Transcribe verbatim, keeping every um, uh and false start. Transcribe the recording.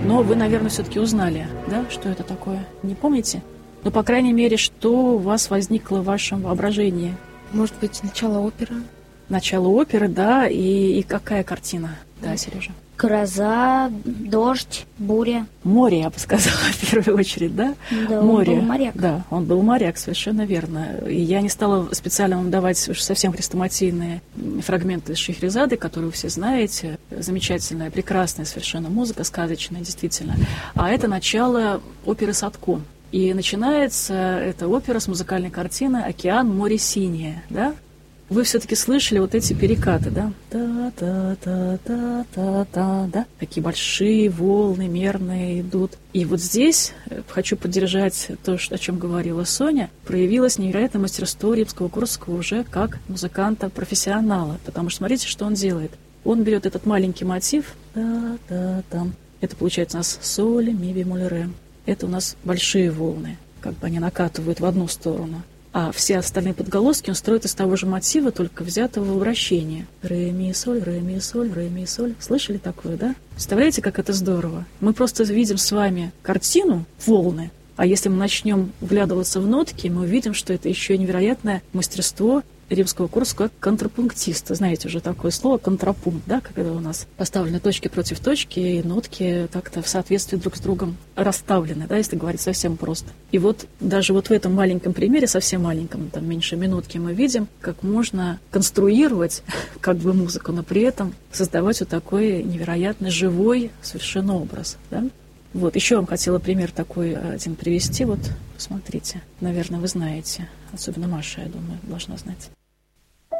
Но вы, наверное, все-таки узнали, да, что это такое? Не помните? Но, по крайней мере, что у вас возникло в вашем воображении? Может быть, начало оперы? Начало оперы, да, и, и какая картина? Да, Сережа. Гроза, дождь, буря. Море, я бы сказала, в первую очередь, да? Да, Море. он был моряк. Да, он был моряк, совершенно верно. И я не стала специально вам давать уж совсем хрестоматийные фрагменты из Шахерезады, которые вы все знаете. Замечательная, прекрасная совершенно музыка, сказочная, действительно. А это начало оперы Садко. И начинается эта опера с музыкальной картины «Океан, море синее», да? Вы все-таки слышали вот эти перекаты, да? Та-та-та-та-та-та, да? Такие большие волны, мерные идут. И вот здесь, хочу поддержать то, о чем говорила Соня, проявилось невероятное мастерство Римского-Корсакова уже как музыканта-профессионала. Потому что смотрите, что он делает. Он берет этот маленький мотив, та-та-там. Это получается у нас соль, ми, бемоль, ре. Это у нас большие волны, как бы они накатывают в одну сторону. А все остальные подголоски он строит из того же мотива, только взятого в обращение. Ре, ми, соль, ре, ми, соль, ре, ми, соль. Слышали такое, да? Представляете, как это здорово? Мы просто видим с вами картину, волны, а если мы начнем вглядываться в нотки, мы увидим, что это еще и невероятное мастерство Римского-Корсакова как контрапунктиста. Знаете уже такое слово контрапункт, да, когда у нас поставлены точки против точки, и нотки как-то в соответствии друг с другом расставлены, да, если говорить совсем просто. И вот даже вот в этом маленьком примере, совсем маленьком, там меньше минутки, мы видим, как можно конструировать как бы музыку, но при этом создавать вот такой невероятно живой совершенно образ, да. Вот, еще вам хотела пример такой один привести. Вот, посмотрите. Наверное, вы знаете. Особенно Маша, я думаю, должна знать.